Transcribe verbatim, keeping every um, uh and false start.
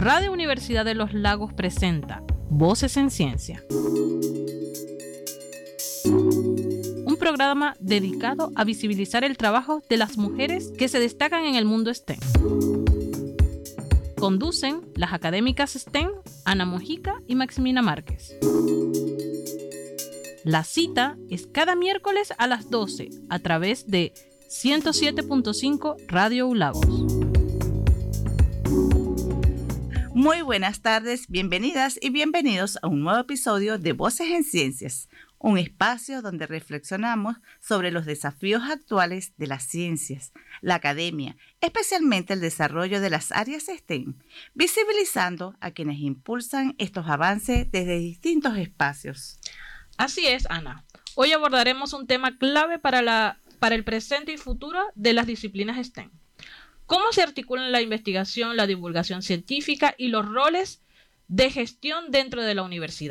Radio Universidad de los Lagos presenta Voces en Ciencia, un programa dedicado a visibilizar el trabajo de las mujeres que se destacan en el mundo STEM. Conducen las académicas STEM Ana Mojica y Maximina Márquez. La cita es cada miércoles a las doce a través de ciento siete punto cinco Radio Lagos. Muy buenas tardes, bienvenidas y bienvenidos a un nuevo episodio de Voces en Ciencias, un espacio donde reflexionamos sobre los desafíos actuales de las ciencias, la academia, especialmente el desarrollo de las áreas STEM, visibilizando a quienes impulsan estos avances desde distintos espacios. Así es, Ana. Hoy abordaremos un tema clave para, la, para el presente y futuro de las disciplinas STEM. ¿Cómo se articulan la investigación, la divulgación científica y los roles de gestión dentro de la universidad?